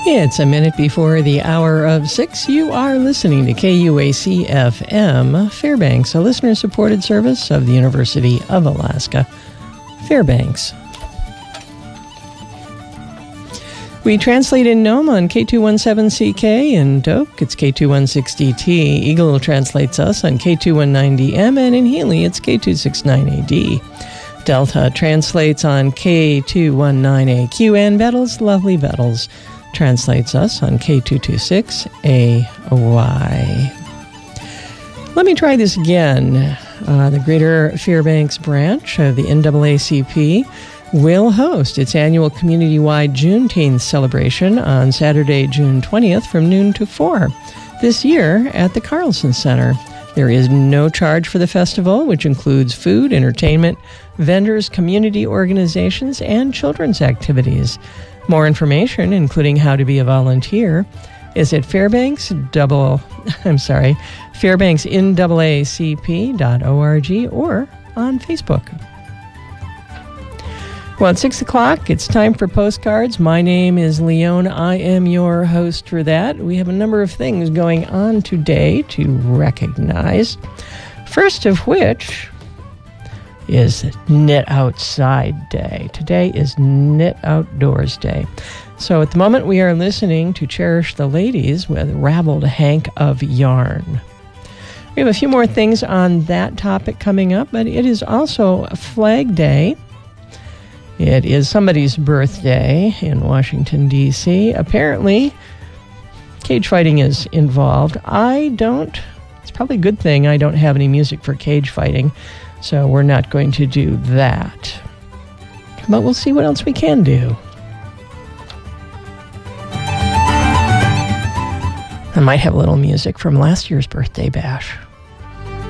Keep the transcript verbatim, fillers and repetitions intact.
It's a minute before the hour of six. You are listening to K U A C F M Fairbanks, a listener-supported service of the University of Alaska, Fairbanks. We translate in Nome on K two seventeen C K. In Tok, it's K two sixty T. Eagle translates us on K two ninety M, and in Healy, it's K two sixty-nine A D. Delta translates on K two nineteen A Q, and Bettles, lovely Bettles, translates us on K two twenty-six A Y. Let me try this again. Uh, the Greater Fairbanks branch of the N double A C P will host its annual community-wide Juneteenth celebration on Saturday, June twentieth from noon to four, this year at the Carlson Center. There is no charge for the festival, which includes food, entertainment, vendors, community organizations, and children's activities. More information, including how to be a volunteer, is at Fairbanks double, I'm sorry, Fairbanks N double A C P dot org or on Facebook. Well, at six o'clock, it's time for postcards. My name is Leon. I am your host for that. We have a number of things going on today to recognize. First of which is Knit Outside Day. Today is Knit Outdoors Day. So at the moment, we are listening to Cherish the Ladies with Raveled Hank of Yarn. We have a few more things on that topic coming up, but it is also Flag Day. It is somebody's birthday in Washington, D C Apparently, cage fighting is involved. I don't, it's probably a good thing I don't have any music for cage fighting, so we're not going to do that. But we'll see what else we can do. I might have a little music from last year's birthday bash.